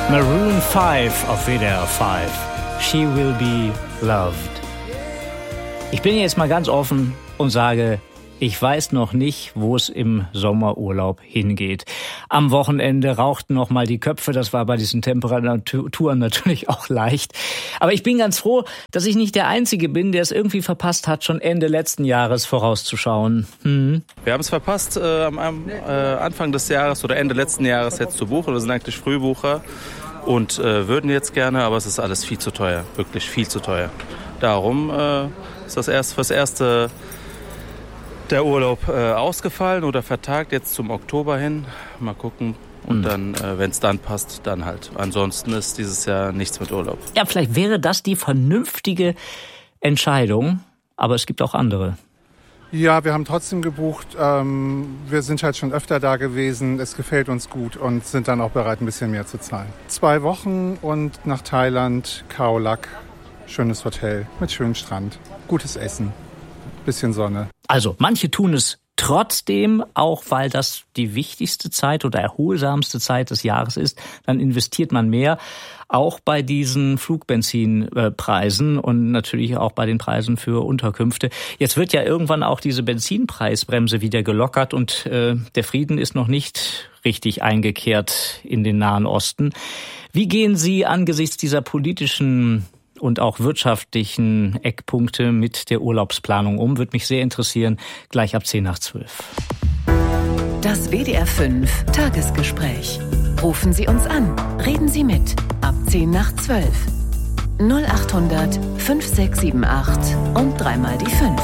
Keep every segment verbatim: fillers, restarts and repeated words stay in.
Maroon five auf W D R fünf. She will be loved. Ich bin jetzt mal ganz offen und sage, ich weiß noch nicht, wo es im Sommerurlaub hingeht. Am Wochenende rauchten noch mal die Köpfe, das war bei diesen Temperaturen natürlich auch leicht. Aber ich bin ganz froh, dass ich nicht der Einzige bin, der es irgendwie verpasst hat, schon Ende letzten Jahres vorauszuschauen. Hm. Wir haben es verpasst, äh, am äh, Anfang des Jahres oder Ende letzten Jahres jetzt zu buchen. Wir sind eigentlich Frühbucher und äh, würden jetzt gerne, aber es ist alles viel zu teuer, wirklich viel zu teuer. Darum äh, ist das erst fürs erste der Urlaub äh, ausgefallen oder vertagt jetzt zum Oktober hin. Mal gucken. Und mhm. dann, äh, wenn es dann passt, dann halt. Ansonsten ist dieses Jahr nichts mit Urlaub. Ja, vielleicht wäre das die vernünftige Entscheidung, aber es gibt auch andere. Ja, wir haben trotzdem gebucht. Ähm, wir sind halt schon öfter da gewesen. Es gefällt uns gut und sind dann auch bereit, ein bisschen mehr zu zahlen. Zwei Wochen und nach Thailand, Khao Lak. Schönes Hotel mit schönem Strand, gutes Essen, bisschen Sonne. Also, manche tun es trotzdem, auch weil das die wichtigste Zeit oder erholsamste Zeit des Jahres ist. Dann investiert man mehr, auch bei diesen Flugbenzinpreisen und natürlich auch bei den Preisen für Unterkünfte. Jetzt wird ja irgendwann auch diese Benzinpreisbremse wieder gelockert und äh, der Frieden ist noch nicht richtig eingekehrt in den Nahen Osten. Wie gehen Sie angesichts dieser politischen und auch wirtschaftlichen Eckpunkte mit der Urlaubsplanung um? Würde mich sehr interessieren, gleich ab zehn nach zwölf. Das W D R fünf Tagesgespräch. Rufen Sie uns an, reden Sie mit, ab zehn nach zwölf. null acht hundert fünf sechs sieben acht und dreimal die fünf.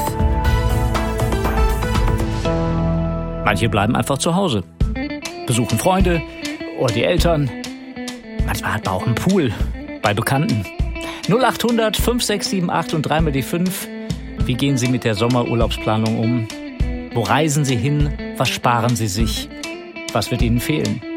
Manche bleiben einfach zu Hause, besuchen Freunde oder die Eltern. Manchmal hat man auch einen Pool bei Bekannten. null acht hundert fünf sechs sieben acht und dreimal die fünf. Wie gehen Sie mit der Sommerurlaubsplanung um? Wo reisen Sie hin? Was sparen Sie sich? Was wird Ihnen fehlen?